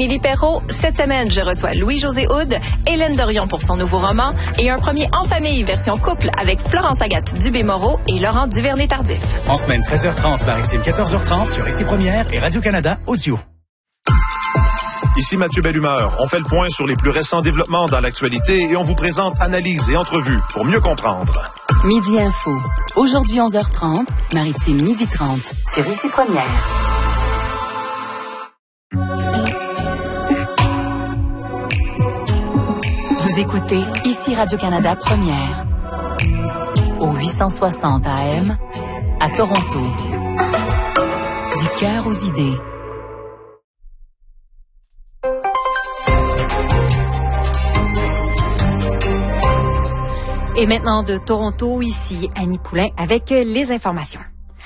Émilie Perrault. Cette semaine, je reçois Louis-José Houd, Hélène Dorion pour son nouveau roman et un premier en famille version couple avec Florence Agathe Dubé-Moreau et Laurent Duvernay-Tardif. En semaine 13h30, Maritime 14h30 sur Ici Première et Radio-Canada Audio. Ici Mathieu Bellumeur. On fait le point sur les plus récents développements dans l'actualité et on vous présente analyses et entrevues pour mieux comprendre. Midi Info. Aujourd'hui 11h30, Maritime 12h30 sur Ici Première. Vous écoutez Ici Radio-Canada Première. Au 860 AM, à Toronto. Du cœur aux idées. Et maintenant de Toronto, ici Annie Poulain avec les informations.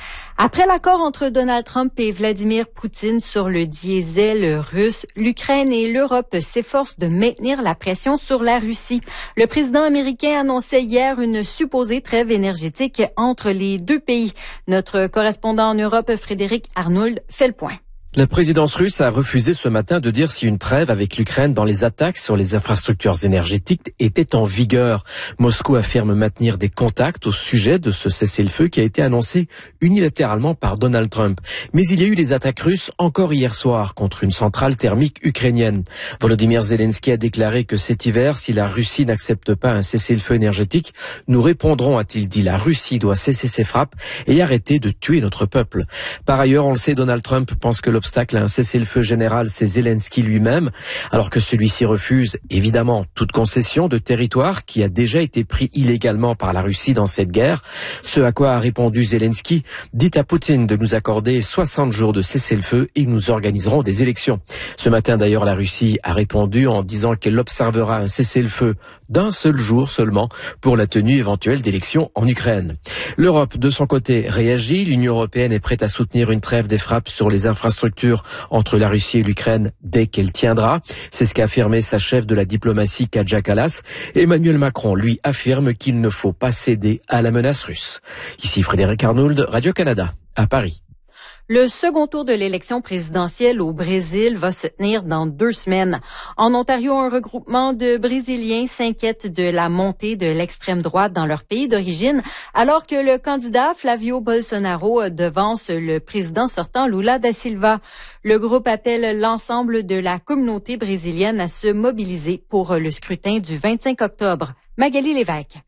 Après l'accord entre Donald Trump et Vladimir Poutine sur le diesel russe, l'Ukraine et l'Europe s'efforcent de maintenir la pression sur la Russie. Le président américain annonçait hier une supposée trêve énergétique entre les deux pays. Notre correspondant en Europe, Frédéric Arnould, fait le point. La présidence russe a refusé ce matin de dire si une trêve avec l'Ukraine dans les attaques sur les infrastructures énergétiques était en vigueur. Moscou affirme maintenir des contacts au sujet de ce cessez-le-feu qui a été annoncé unilatéralement par Donald Trump. Mais il y a eu des attaques russes encore hier soir contre une centrale thermique ukrainienne. Volodymyr Zelensky a déclaré que cet hiver, si la Russie n'accepte pas un cessez-le-feu énergétique, nous répondrons, a-t-il dit. La Russie doit cesser ses frappes et arrêter de tuer notre peuple. Par ailleurs, on le sait, Donald Trump pense que l'obstacle à un cessez-le-feu général, c'est Zelensky lui-même, alors que celui-ci refuse évidemment toute concession de territoire qui a déjà été pris illégalement par la Russie dans cette guerre. Ce à quoi a répondu Zelensky: dites à Poutine de nous accorder 60 jours de cessez-le-feu et nous organiserons des élections. Ce matin d'ailleurs, la Russie a répondu en disant qu'elle observera un cessez-le-feu d'un seul jour seulement pour la tenue éventuelle d'élections en Ukraine. L'Europe, de son côté, réagit. L'Union européenne est prête à soutenir une trêve des frappes sur les infrastructures entre la Russie et l'Ukraine dès qu'elle tiendra. C'est ce qu'a affirmé sa chef de la diplomatie, Kaja Kallas. Emmanuel Macron, lui, affirme qu'il ne faut pas céder à la menace russe. Ici Frédéric Arnould, Radio-Canada, à Paris. Le second tour de l'élection présidentielle au Brésil va se tenir dans 2 semaines. En Ontario, un regroupement de Brésiliens s'inquiète de la montée de l'extrême droite dans leur pays d'origine, alors que le candidat Flavio Bolsonaro devance le président sortant Lula da Silva. Le groupe appelle l'ensemble de la communauté brésilienne à se mobiliser pour le scrutin du 25 octobre. Magali Lévesque.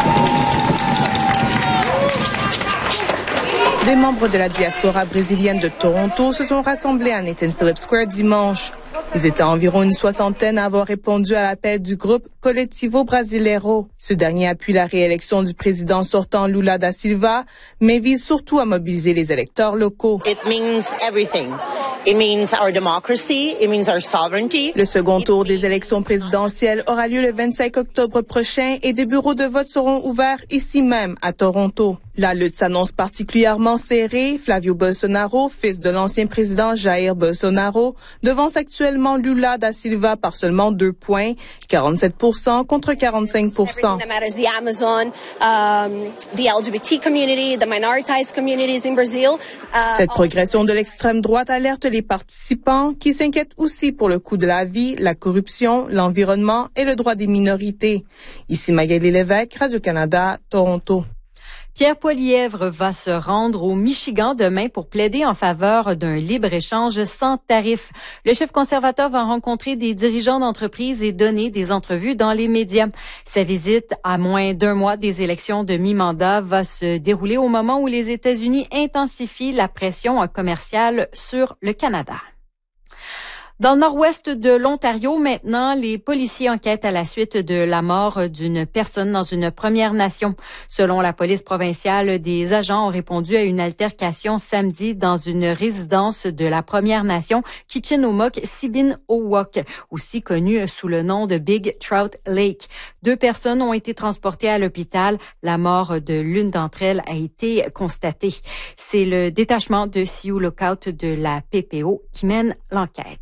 Des membres de la diaspora brésilienne de Toronto se sont rassemblés à Nathan Phillips Square dimanche. Ils étaient environ une soixantaine à avoir répondu à l'appel du groupe Coletivo Brasileiro. Ce dernier appuie la réélection du président sortant Lula da Silva, mais vise surtout à mobiliser les électeurs locaux. It means everything. It means our democracy. It means our sovereignty. Le second tour des élections présidentielles aura lieu le 25 octobre prochain et des bureaux de vote seront ouverts ici même à Toronto. La lutte s'annonce particulièrement serrée. Flavio Bolsonaro, fils de l'ancien président Jair Bolsonaro, devance actuellement Lula da Silva par seulement 2 points, 47% contre 45%. The Amazon, the LGBT community, the minoritized communities in Brazil. Cette progression de l'extrême droite alerte les participants qui s'inquiètent aussi pour le coût de la vie, la corruption, l'environnement et le droit des minorités. Ici Magali Lévesque, Radio-Canada, Toronto. Pierre Poilièvre va se rendre au Michigan demain pour plaider en faveur d'un libre-échange sans tarif. Le chef conservateur va rencontrer des dirigeants d'entreprises et donner des entrevues dans les médias. Sa visite, à moins d'1 mois des élections de mi-mandat, va se dérouler au moment où les États-Unis intensifient la pression commerciale sur le Canada. Dans le nord-ouest de l'Ontario, maintenant, les policiers enquêtent à la suite de la mort d'une personne dans une Première Nation. Selon la police provinciale, des agents ont répondu à une altercation samedi dans une résidence de la Première Nation Kichenomok-Sibin-Owok, aussi connue sous le nom de Big Trout Lake. 2 personnes ont été transportées à l'hôpital. La mort de l'une d'entre elles a été constatée. C'est le détachement de Sioux Lookout de la PPO qui mène l'enquête.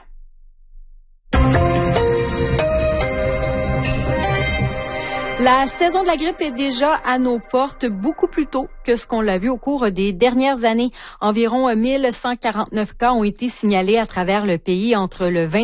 La saison de la grippe est déjà à nos portes beaucoup plus tôt que ce qu'on l'a vu au cours des dernières années. Environ 1149 cas ont été signalés à travers le pays entre le 20